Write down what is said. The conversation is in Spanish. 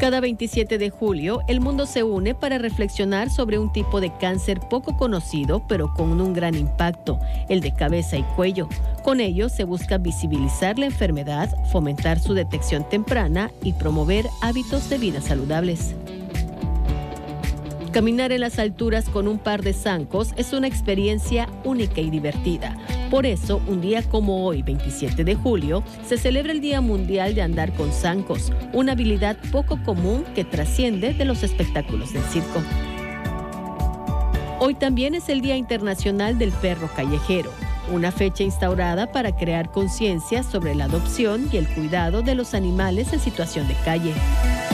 Cada 27 de julio, el mundo se une para reflexionar sobre un tipo de cáncer poco conocido, pero con un gran impacto, el de cabeza y cuello. Con ello, se busca visibilizar la enfermedad, fomentar su detección temprana y promover hábitos de vida saludables. Caminar en las alturas con un par de zancos es una experiencia única y divertida. Por eso, un día como hoy, 27 de julio, se celebra el Día Mundial de Andar con Zancos, una habilidad poco común que trasciende de los espectáculos del circo. Hoy también es el Día Internacional del Perro Callejero, una fecha instaurada para crear conciencia sobre la adopción y el cuidado de los animales en situación de calle.